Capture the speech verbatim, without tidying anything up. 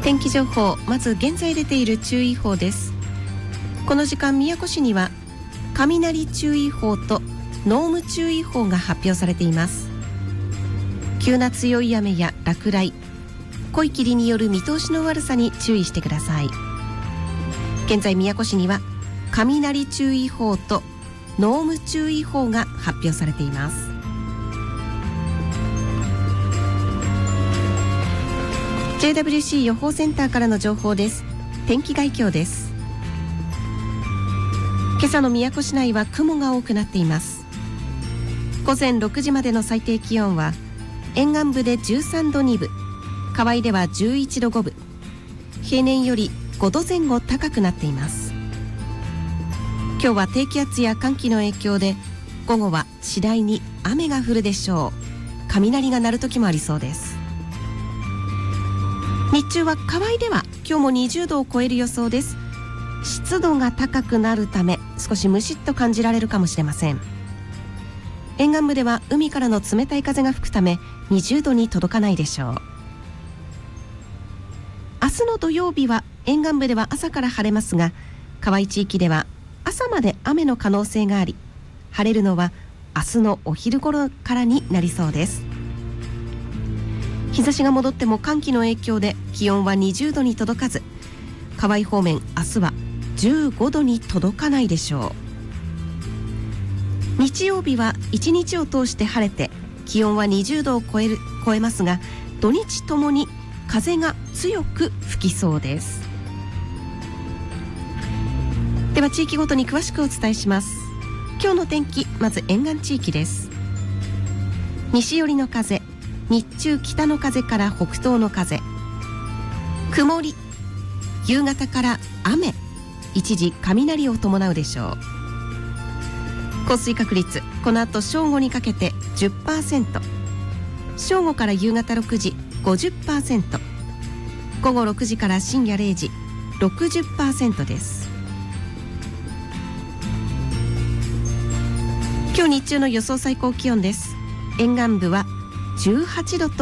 天気情報、まず現在出ている注意報です。この時間宮古市には雷注意報と濃霧注意報が発表されています。急な強い雨や落雷、濃い霧による見通しの悪さに注意してください。現在宮古市には雷注意報と濃霧注意報が発表されています。ジェイダブリューシー 予報センターからの情報です。天気概況です。今朝の宮古市内は雲が多くなっています。午前ろくじまでの最低気温は沿岸部でじゅうさんどにぶ、河合ではじゅういちどごぶ、平年よりごどぜん後高くなっています。今日は低気圧や寒気の影響で午後は次第に雨が降るでしょう。雷が鳴る時もありそうです。日中は河合では今日もにじゅうどを超える予想です。湿度が高くなるため少しムシッと感じられるかもしれません。沿岸部では海からの冷たい風が吹くためにじゅうどに届かないでしょう。明日の土曜日は沿岸部では朝から晴れますが、河合地域では朝まで雨の可能性があり、晴れるのは明日のお昼頃からになりそうです。日差しが戻っても寒気の影響で気温はにじゅうどに届かず、河合方面明日はじゅうごどに届かないでしょう。日曜日はいちにちを通して晴れて気温はにじゅうどを超える超えますが、土日ともに風が強く吹きそうです。では地域ごとに詳しくお伝えします。今日の天気、まず沿岸地域です。西寄りの風、日中北の風から北東の風、曇り、夕方から雨、一時雷を伴うでしょう。降水確率、この後正午にかけて じゅっパーセント、 正午から夕方ろくじ ごじゅっパーセント、 午後ろくじから深夜れいじ ろくじゅっパーセント です。今日日中の予想最高気温です。沿岸部はじゅうはちどと